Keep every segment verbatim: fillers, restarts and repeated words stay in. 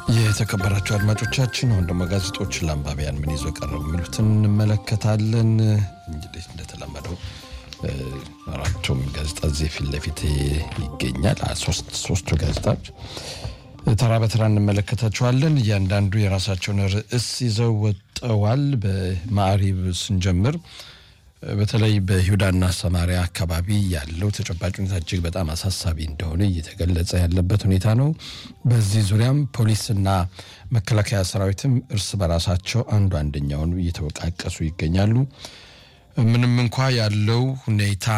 የተከበራችሁ አድማጮቻችን አሁን ደግሞ ጋዜጦች ለአንባቢያን ምን ይዘው ቀረቡ የሚሉትን እንመለከታለን። እንግዲህ እንደተለመደው አራቱም ጋዜጣ እዚህ ፊት ለፊት ይገኛል። ሶስት ሶስቱ ጋዜጣዎች ተራ በተራ እንመለከታቸዋለን። እያንዳንዱ የራሳቸውን ርዕስ ይዘው ወጥተዋል። በማዕሪብ ስንጀምር በተለይ በይሁዳና ሰማሪያ አካባቢ ያለው ተጨባጭ ሁኔታ እጅግ በጣም አሳሳቢ እንደሆነ እየተገለጸ ያለበት ሁኔታ ነው። በዚህ ዙሪያም ፖሊስና መከላከያ ሰራዊትም እርስ በራሳቸው አንዱ አንደኛውን እየተወቃቀሱ ይገኛሉ። ምንም እንኳን ያለው ሁኔታ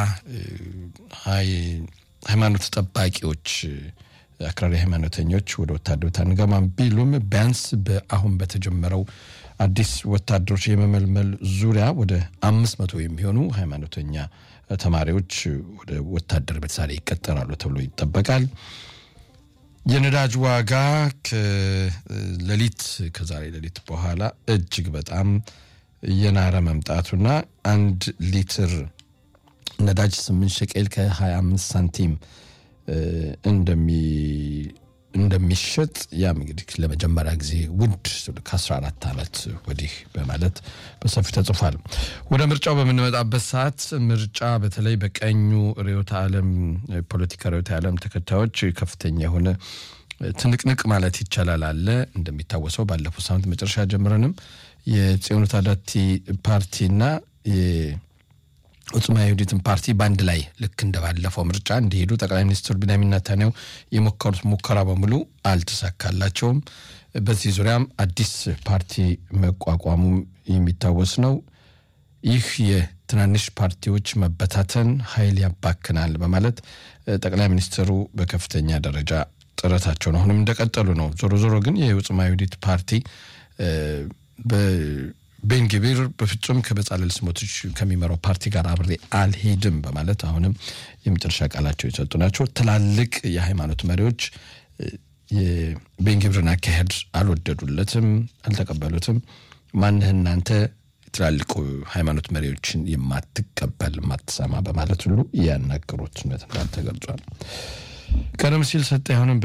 ሃይማኖት ጠባቂዎች አክራሪ ሃይማኖተኞች ወደ ወታደሩ ታንገማም ቢሉም ቢያንስ በአሁን በተጀመረው አዲስ ወታደሮች የመመልመል ዙሪያ ወደ አምስት መቶ የሚሆኑ ሃይማኖተኛ ተማሪዎች ወደ ወታደር በተሳለ ይቀጠራሉ ተብሎ ይጠበቃል። የነዳጅ ዋጋ ከሌሊት ከዛሬ ሌሊት በኋላ እጅግ በጣም የናረ መምጣቱና አንድ ሊትር ነዳጅ ስምንት ሸቄል ከ25 ሳንቲም እንደሚ እንደሚሸጥ ያም እንግዲህ ለመጀመሪያ ጊዜ ውድ ከ14 አመት ወዲህ በማለት በሰፊው ተጽፏል። ወደ ምርጫው በመንመጣበት ሰዓት ምርጫ በተለይ በቀኙ ርዕዮተ ዓለም ፖለቲካ ርዕዮተ ዓለም ተከታዮች ከፍተኛ የሆነ ትንቅንቅ ማለት ይቻላል አለ። እንደሚታወሰው ባለፈው ሳምንት መጨረሻ ጀምረንም የጽዮን ታዳቲ ፓርቲና ኡጽማ ይሁዲትን ፓርቲ ባንድ ላይ ልክ እንደባለፈው ምርጫ እንዲሄዱ ጠቅላይ ሚኒስትር ቢንያሚን ኔታንያሁ የሞከሩት ሙከራ በሙሉ አልተሳካላቸውም። በዚህ ዙሪያም አዲስ ፓርቲ መቋቋሙ የሚታወስ ነው። ይህ የትናንሽ ፓርቲዎች መበታተን ኃይል ያባክናል በማለት ጠቅላይ ሚኒስትሩ በከፍተኛ ደረጃ ጥረታቸውን አሁንም እንደቀጠሉ ነው። ዞሮ ዞሮ ግን የኡጽማ ይሁዲት ፓርቲ በቤንግቪር በፍጹም ከበጻለል ስሞትሪች ከሚመራው ፓርቲ ጋር አብሬ አልሄድም በማለት አሁንም የመጨረሻ ቃላቸው የሰጡ ናቸው። ትላልቅ የሃይማኖት መሪዎች የቤንግቪርን አካሄድ አልወደዱለትም፣ አልተቀበሉትም። ማንህ እናንተ ትላልቅ ሃይማኖት መሪዎችን የማትቀበል ማትሰማ በማለት ሁሉ ያናገሩት እንደተባለ ተገልጿል። ቀደም ሲል ሰጠ አሁንም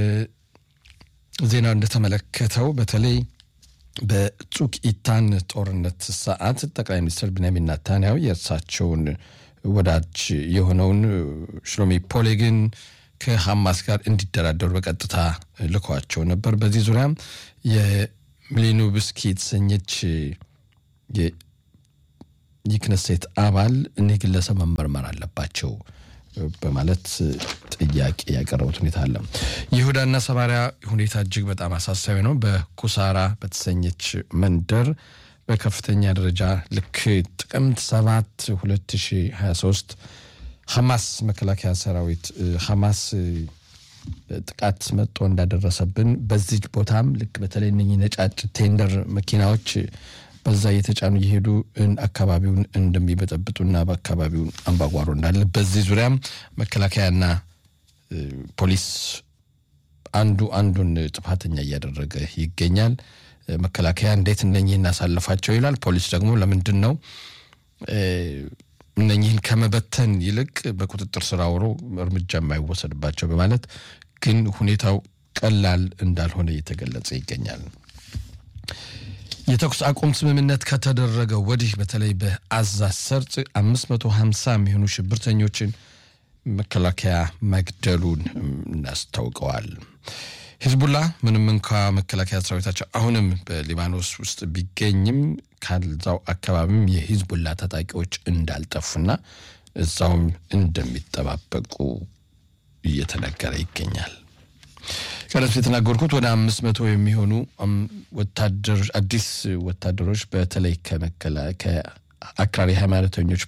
በዜናው እንደተመለከተው በተለይ በጹቅ ኢታን ጦርነት ሰዓት ጠቅላይ ሚኒስትር ቢንያሚን ኔታንያሁ የእርሳቸውን ወዳጅ የሆነውን ሽሎሚ ፖሌግን ከሐማስ ጋር እንዲደራደሩ በቀጥታ ልኳቸው ነበር። በዚህ ዙሪያም የሚሊኖቭስኪ የተሰኘች የክነሴት አባል እነዚህ ግለሰብ መመርመር አለባቸው በማለት ጥያቄ ያቀረቡት ሁኔታ አለ። ይሁዳና ሰማሪያ ሁኔታ እጅግ በጣም አሳሳቢ ነው። በኩሳራ በተሰኘች መንደር በከፍተኛ ደረጃ ልክ ጥቅምት ሰባት ሁለት ሺህ ሃያ ሶስት ሐማስ መከላከያ ሰራዊት ሐማስ ጥቃት መጥቶ እንዳደረሰብን በዚህ ቦታም ልክ በተለይ እነኚህ ነጫጭ ቴንደር መኪናዎች በዛ የተጫኑ ይሄዱ አካባቢውን እንደሚበጠብጡና በአካባቢው አንባጓሮ እንዳለ በዚህ ዙሪያም መከላከያና ፖሊስ አንዱ አንዱን ጥፋተኛ እያደረገ ይገኛል። መከላከያ እንዴት እነኚህን አሳልፋቸው ይላል። ፖሊስ ደግሞ ለምንድነው እነኚህን ከመበተን ይልቅ በቁጥጥር ስር አውሮ እርምጃ የማይወሰድባቸው በማለት ግን ሁኔታው ቀላል እንዳልሆነ እየተገለጸ ይገኛል። የተኩስ አቁም ስምምነት ከተደረገ ወዲህ በተለይ በአዛ ሰርጥ አምስት መቶ ሃምሳ የሚሆኑ ሽብርተኞችን መከላከያ መግደሉን እናስታውቀዋል። ሂዝቡላ ምንም እንኳን መከላከያ ሰራዊታቸው አሁንም በሊባኖስ ውስጥ ቢገኝም ካልዛው አካባቢም የሂዝቡላ ታጣቂዎች እንዳልጠፉና እዛውም እንደሚጠባበቁ እየተነገረ ይገኛል። ከለስ የተናገርኩት ወደ አምስት መቶ የሚሆኑ ወታደሮች አዲስ ወታደሮች በተለይ ከመከላከያ አክራሪ ሃይማኖተኞች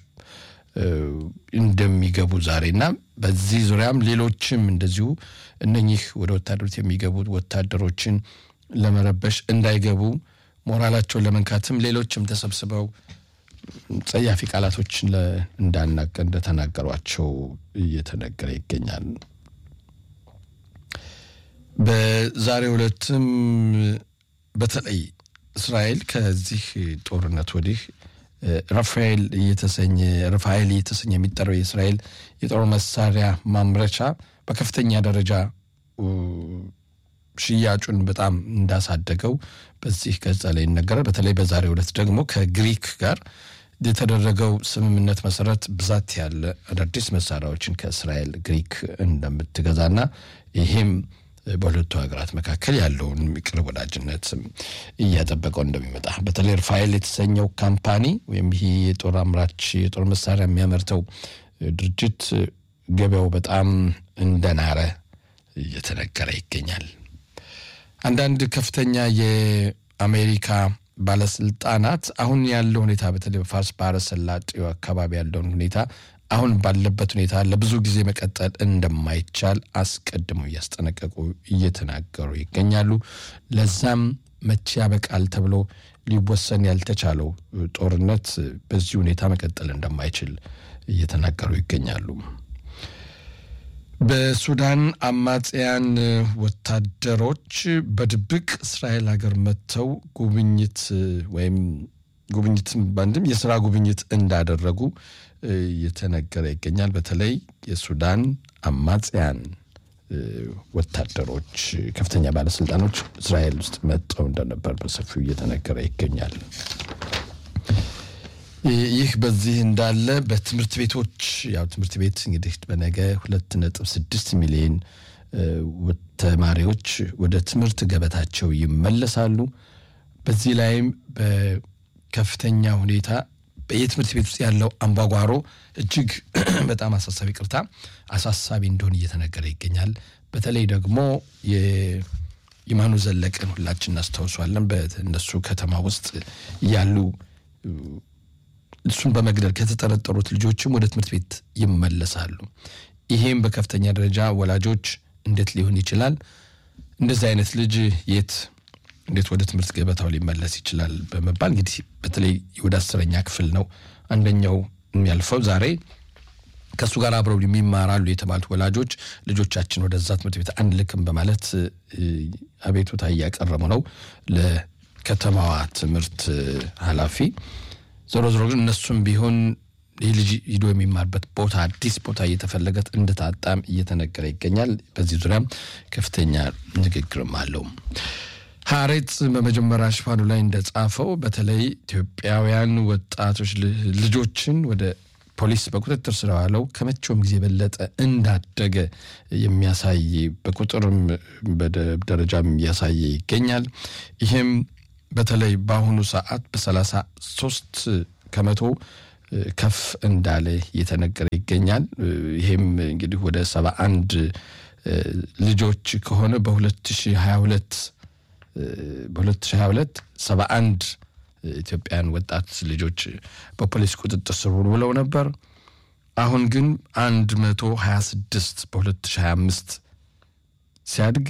እንደሚገቡ ዛሬና በዚህ ዙሪያም ሌሎችም እንደዚሁ እነኚህ ወደ ወታደሮች የሚገቡ ወታደሮችን ለመረበሽ እንዳይገቡ ሞራላቸውን ለመንካትም ሌሎችም ተሰብስበው ጸያፊ ቃላቶችን እንዳናቀ እንደተናገሯቸው እየተነገረ ይገኛል። በዛሬው ዕለትም በተለይ እስራኤል ከዚህ ጦርነት ወዲህ ራፋኤል የተሰኘ ራፋኤል የተሰኘ የሚጠራው የእስራኤል የጦር መሳሪያ ማምረቻ በከፍተኛ ደረጃ ሽያጩን በጣም እንዳሳደገው በዚህ ገጽ ላይ ይነገራል። በተለይ በዛሬው ዕለት ደግሞ ከግሪክ ጋር የተደረገው ስምምነት መሰረት ብዛት ያለ አዳዲስ መሳሪያዎችን ከእስራኤል ግሪክ እንደምትገዛና ይሄም በሁለቱ ሀገራት መካከል ያለውን ቅርብ ወዳጅነት እያጠበቀው እንደሚመጣ በተለይ ራፋኤል የተሰኘው ካምፓኒ ወይም ይሄ የጦር አምራች የጦር መሳሪያ የሚያመርተው ድርጅት ገበያው በጣም እንደናረ እየተነገረ ይገኛል። አንዳንድ ከፍተኛ የአሜሪካ ባለስልጣናት አሁን ያለው ሁኔታ በተለይ በፋርስ ባህረ ሰላጤው አካባቢ ያለው ሁኔታ አሁን ባለበት ሁኔታ ለብዙ ጊዜ መቀጠል እንደማይቻል አስቀድመው ያስጠነቀቁ እየተናገሩ ይገኛሉ። ለዛም መቼ ያበቃል ተብሎ ሊወሰን ያልተቻለው ጦርነት በዚህ ሁኔታ መቀጠል እንደማይችል እየተናገሩ ይገኛሉ። በሱዳን አማጽያን ወታደሮች በድብቅ እስራኤል ሀገር መተው ጉብኝት ወይም ጉብኝት ባንድም የሥራ ጉብኝት እንዳደረጉ እየተነገረ ይገኛል። በተለይ የሱዳን አማጽያን ወታደሮች ከፍተኛ ባለስልጣኖች እስራኤል ውስጥ መጥተው እንደነበር በሰፊው እየተነገረ ይገኛል። ይህ በዚህ እንዳለ በትምህርት ቤቶች ያው ትምህርት ቤት እንግዲህ በነገ ሁለት ነጥብ ስድስት ሚሊዮን ተማሪዎች ወደ ትምህርት ገበታቸው ይመለሳሉ። በዚህ ላይም በከፍተኛ ሁኔታ በየትምህርት ቤት ውስጥ ያለው አምባጓሮ እጅግ በጣም አሳሳቢ ቅርታ አሳሳቢ እንደሆነ እየተነገረ ይገኛል። በተለይ ደግሞ የኢማኑ ዘለቀን ሁላችን እናስተውሷለን። በእነሱ ከተማ ውስጥ ያሉ እሱን በመግደል ከተጠረጠሩት ልጆችም ወደ ትምህርት ቤት ይመለሳሉ። ይሄም በከፍተኛ ደረጃ ወላጆች እንዴት ሊሆን ይችላል እንደዚህ አይነት ልጅ የት እንዴት ወደ ትምህርት ገበታው ሊመለስ ይችላል በመባል እንግዲህ በተለይ ወደ አስረኛ ክፍል ነው አንደኛው የሚያልፈው ዛሬ ከሱ ጋር አብረው የሚማራሉ የተባሉት ወላጆች ልጆቻችን ወደዛ ትምህርት ቤት አንልክም በማለት አቤቱታ ያቀረቡ ነው ለከተማዋ ትምህርት ኃላፊ። ዞሮ ዞሮ ግን እነሱም ቢሆን ይልጅ ሂዶ የሚማርበት ቦታ አዲስ ቦታ እየተፈለገት እንደታጣም እየተነገረ ይገኛል። በዚህ ዙሪያ ከፍተኛ ንግግርም አለው። ሐሬትስ በመጀመሪያ ሽፋኑ ላይ እንደጻፈው በተለይ ኢትዮጵያውያን ወጣቶች ልጆችን ወደ ፖሊስ በቁጥጥር ስር ዋለው ከመቼውም ጊዜ በለጠ እንዳደገ የሚያሳይ በቁጥርም በደረጃም ያሳየ ይገኛል። ይሄም በተለይ በአሁኑ ሰዓት በ33 ከመቶ ከፍ እንዳለ የተነገረ ይገኛል። ይሄም እንግዲህ ወደ ሰባ አንድ ልጆች ከሆነ በ2022 በ2022 ሰባ አንድ ኢትዮጵያን ወጣት ልጆች በፖሊስ ቁጥጥር ስር ውለው ነበር። አሁን ግን መቶ ሃያ ስድስት በ2025 ሲያድግ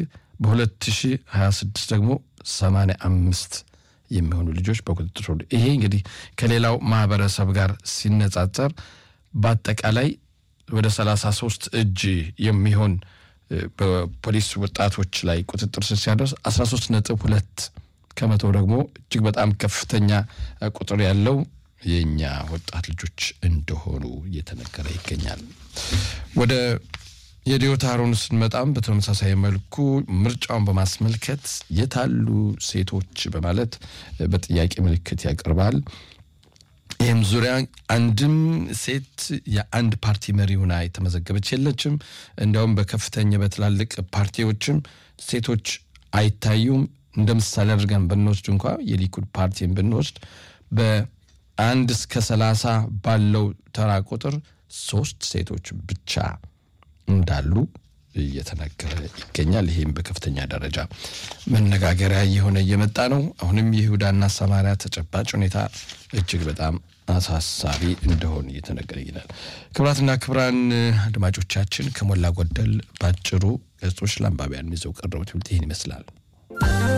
በ2026 ደግሞ ሰማንያ አምስት የሚሆኑ ልጆች በቁጥጥር ስር። ይሄ እንግዲህ ከሌላው ማህበረሰብ ጋር ሲነጻጸር በአጠቃላይ ወደ ሰላሳ ሶስት እጅ የሚሆን በፖሊስ ወጣቶች ላይ ቁጥጥር ስር ሲያደርስ አስራ ሶስት ነጥብ ሁለት ከመቶ ደግሞ እጅግ በጣም ከፍተኛ ቁጥር ያለው የኛ ወጣት ልጆች እንደሆኑ እየተነገረ ይገኛል። ወደ የዲዮታሩን ስንመጣም በተመሳሳይ መልኩ ምርጫውን በማስመልከት የታሉ ሴቶች በማለት በጥያቄ ምልክት ያቀርባል። ይህም ዙሪያ አንድም ሴት የአንድ ፓርቲ መሪ ሆና የተመዘገበች የለችም። እንደውም በከፍተኛ በትላልቅ ፓርቲዎችም ሴቶች አይታዩም። እንደምሳሌ አድርገን ብንወስድ እንኳን የሊኩድ ፓርቲን ብንወስድ በአንድ እስከ ሰላሳ ባለው ተራ ቁጥር ሶስት ሴቶች ብቻ እንዳሉ እየተነገረ ይገኛል። ይሄም በከፍተኛ ደረጃ መነጋገሪያ የሆነ እየመጣ ነው። አሁንም የይሁዳና ሰማሪያ ተጨባጭ ሁኔታ እጅግ በጣም አሳሳቢ እንደሆነ እየተነገረ ይገኛል። ክብራትና ክብራን አድማጮቻችን ከሞላ ጎደል ባጭሩ ገጾች ለአንባቢያን ይዘው ቀርበው ይመስላል።